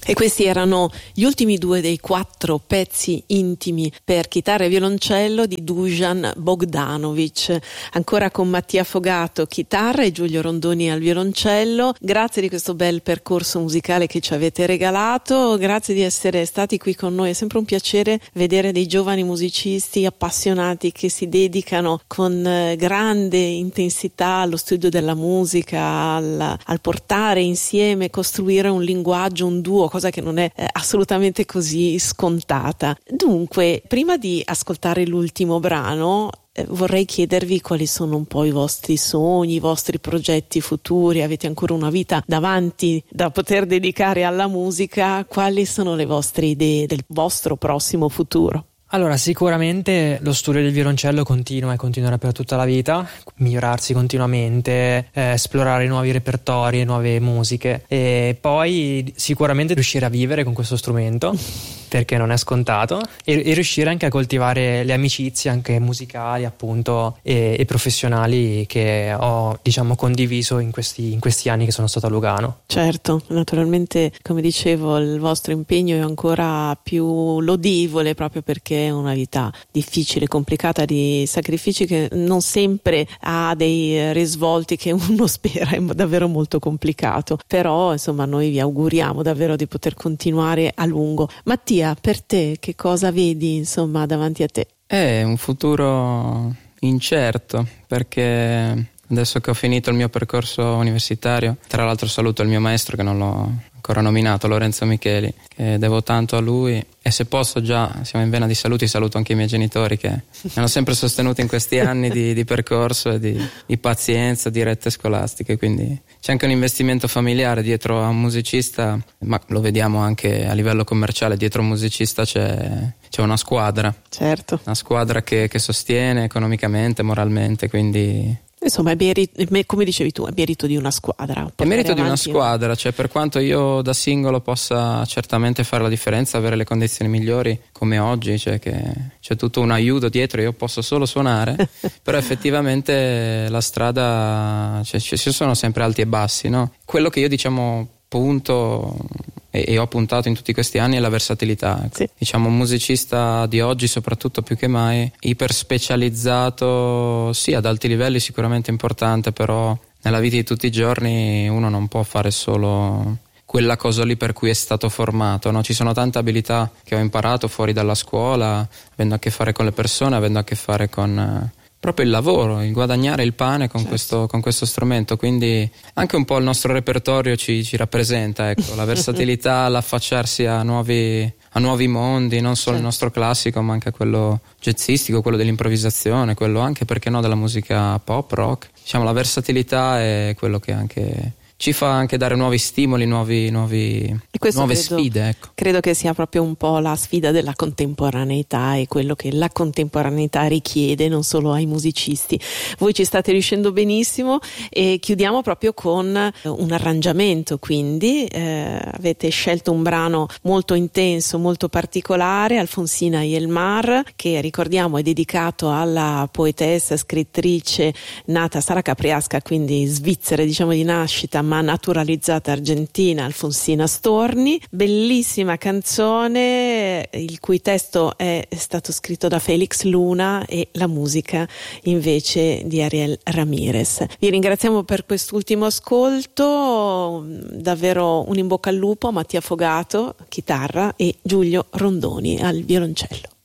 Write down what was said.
E questi erano gli ultimi 2 dei 4 pezzi intimi per chitarra e violoncello di Dusan Bogdanovic, ancora con Mattia Fogato chitarra e Giulio Rondoni al violoncello. Grazie di questo bel percorso musicale che ci avete regalato, grazie di essere stati qui con noi, è sempre un piacere vedere dei giovani musicisti appassionati che si dedicano con grande intensità allo studio della musica, al portare insieme, costruire un linguaggio, un duo, cosa che non è assolutamente così scontata. Dunque, prima di ascoltare l'ultimo brano, vorrei chiedervi quali sono un po' i vostri sogni, i vostri progetti futuri. Avete ancora una vita davanti da poter dedicare alla musica, quali sono le vostre idee del vostro prossimo futuro? Allora, sicuramente lo studio del violoncello continua e continuerà per tutta la vita, migliorarsi continuamente, esplorare nuovi repertori, nuove musiche, e poi sicuramente riuscire a vivere con questo strumento, perché non è scontato, e riuscire anche a coltivare le amicizie anche musicali, appunto, e professionali che ho, diciamo, condiviso in questi anni che sono stato a Lugano. Certo, naturalmente, come dicevo, il vostro impegno è ancora più lodevole proprio perché è una vita difficile, complicata, di sacrifici che non sempre ha dei risvolti che uno spera, è davvero molto complicato, però insomma noi vi auguriamo davvero di poter continuare a lungo. Mattia, per te che cosa vedi insomma davanti a te? È un futuro incerto, perché adesso che ho finito il mio percorso universitario, tra l'altro saluto il mio maestro che non l'ho ancora nominato, Lorenzo Micheli, che devo tanto a lui, e se posso, già siamo in vena di saluti, saluto anche i miei genitori che mi hanno sempre sostenuto in questi anni di percorso e di pazienza, di rette scolastiche, quindi c'è anche un investimento familiare dietro a un musicista, ma lo vediamo anche a livello commerciale, dietro a un musicista c'è una squadra, certo, una squadra che sostiene economicamente, moralmente, quindi insomma, come dicevi tu, è merito di una squadra. È merito di una squadra, cioè per quanto io da singolo possa certamente fare la differenza, avere le condizioni migliori come oggi, cioè che c'è tutto un aiuto dietro, io posso solo suonare, però effettivamente la strada, cioè, ci sono sempre alti e bassi, no? Quello che io punto e ho puntato in tutti questi anni è la versatilità, ecco. Sì. Diciamo, un musicista di oggi soprattutto più che mai iper specializzato, sì, ad alti livelli sicuramente importante, però nella vita di tutti i giorni uno non può fare solo quella cosa lì per cui è stato formato, no? Ci sono tante abilità che ho imparato fuori dalla scuola, avendo a che fare con le persone, avendo a che fare con proprio il lavoro, il guadagnare il pane con, certo, con questo strumento, quindi anche un po' il nostro repertorio ci rappresenta, ecco, la versatilità, l'affacciarsi a nuovi mondi, non solo, certo, il nostro classico, ma anche quello jazzistico, quello dell'improvvisazione, quello anche, perché no, della musica pop, rock. Diciamo, la versatilità è quello che anche ci fa anche dare nuovi stimoli, nuove sfide, ecco. Credo che sia proprio un po' la sfida della contemporaneità e quello che la contemporaneità richiede non solo ai musicisti. Voi ci state riuscendo benissimo e chiudiamo proprio con un arrangiamento, quindi avete scelto un brano molto intenso, molto particolare, Alfonsina Yelmar, che ricordiamo è dedicato alla poetessa, scrittrice nata a Sara Capriasca, quindi svizzera, diciamo, di nascita, ma naturalizzata argentina, Alfonsina Storni. Bellissima canzone, il cui testo è stato scritto da Felix Luna e la musica invece di Ariel Ramirez. Vi ringraziamo per quest'ultimo ascolto, davvero un in bocca al lupo a Mattia Fogato, chitarra, e Giulio Rondoni al violoncello.